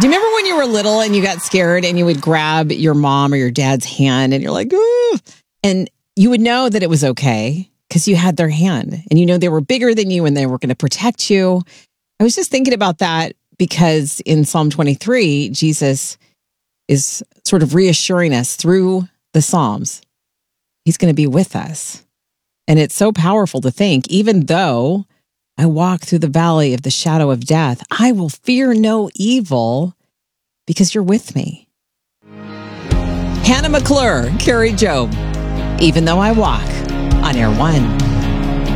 Do you remember when you were little and you got scared and you would grab your mom or your dad's hand and you're like, ooh, and you would know that it was okay because you had their hand and you know they were bigger than you and they were going to protect you. I was just thinking about that because in Psalm 23, Jesus is sort of reassuring us through the Psalms. He's going to be with us. And it's so powerful to think, even though I walk through the valley of the shadow of death, I will fear no evil because you're with me. Hannah McClure, Carrie Job, Even Though I Walk, on Air One.